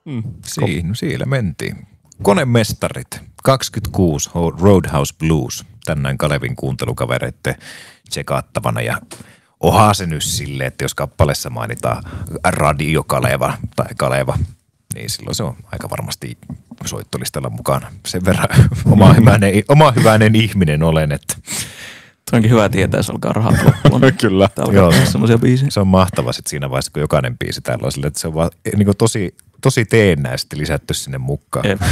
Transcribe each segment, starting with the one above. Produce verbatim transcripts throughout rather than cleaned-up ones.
Mm. Siinä, siellä mentiin. Konemestarit, kaksikymmentäkuusi Roadhouse Blues, tänään Kalevin kuuntelukavereiden tsekattavana ja ohaa se nyt silleen, että jos kappaleessa mainitaan Radio Kaleva tai Kaleva, niin silloin se on aika varmasti soittolistalla mukana. Sen verran oma hyvänen, oma hyvänen ihminen olen, että... Se onkin hyvä tietää, jos alkaa rahat loppuun. Kyllä. Joo, semmoisia biisejä. Se on mahtava sitten siinä vaiheessa, kun jokainen biisi täällä on silleen, että se on vaan niin kuin tosi, tosi teennäisesti lisätty sinne mukaan. Jep.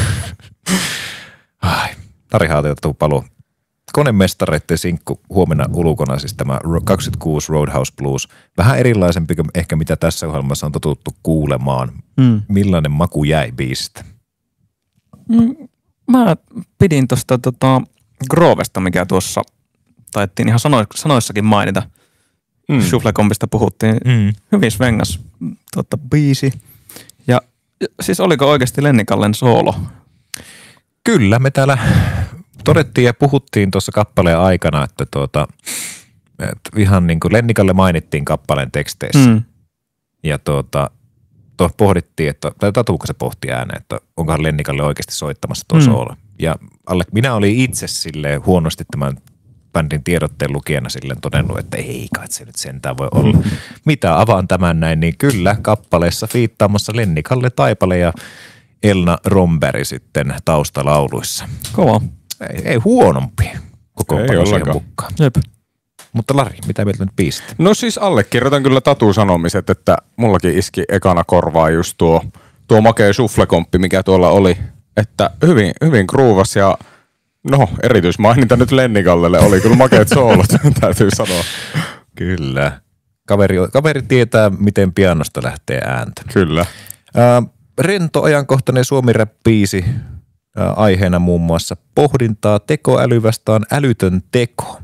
Ai, Tari Haatiotu paluu. Konemestareiden sinkku huomenna ulkona, siis tämä kaksikymmentäkuusi Roadhouse Blues. Vähän erilaisempi kuin ehkä mitä tässä ohjelmassa on totuttu kuulemaan. Mm. Millainen maku jäi biisistä? Mm, mä pidin tuosta tota, Grovesta, mikä tuossa taittiin ihan sano, sanoissakin mainita. Mm. Shufflekompista puhuttiin. Mm. Hyvin svengas tota, biisi. Ja siis oliko oikeasti Lennikallen soolo? Kyllä, me täällä todettiin ja puhuttiin tuossa kappaleen aikana, että, tuota, että ihan niin kuin Lennikalle mainittiin kappaleen teksteissä. Mm. Ja tuota, to, pohdittiin, että, tai Tatuukka se pohti ääneen, että onkohan Lennikalle oikeasti soittamassa tuo mm. soolo. Ja alle, minä olin itse silleen huonosti tämän bändin tiedotteen lukijana silleen todennut, että ei kai se nyt sentään voi olla. Mitä avaan tämän näin, niin kyllä kappaleessa fiittaamassa Lennikalle Taipale ja Elna Romberg sitten taustalauluissa. Kova. Ei, ei huonompi koko ei ollenkaan. Mukaan. Jep. Mutta Lari, mitä mieltä nyt biisistä? No siis allekirjoitan kyllä Tatu sanomiset, että mullakin iski ekana korvaa just tuo, tuo makea shufflekomppi, mikä tuolla oli. Että hyvin, hyvin groovas ja no erityismaininta nyt Lennikallelle oli kyllä makeat soolot, täytyy sanoa. Kyllä. Kaveri, kaveri tietää, miten pianosta lähtee ääntä. Kyllä. Ää, rento ajankohtainen suomi-rap-biisi. Aiheena muun muassa pohdintaa tekoäly vastaan älytön teko.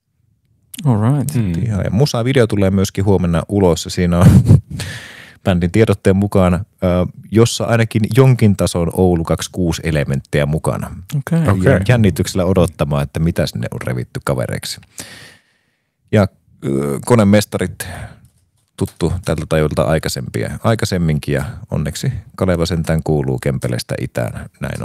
All right. Mm. Ja musa-video tulee myöskin huomenna ulos. Siinä on bändin tiedotteen mukaan, jossa ainakin jonkin tason Oulu kaksikymmentäkuusi elementtejä mukana. Okay. Okay. Jännityksellä odottamaan, että mitä sinne on revitty kavereiksi. Ja Konemestarit tuttu tältä tajulta aikaisempia, aikaisemminkin ja onneksi Kaleva sentään kuuluu Kempeleestä itään. Näin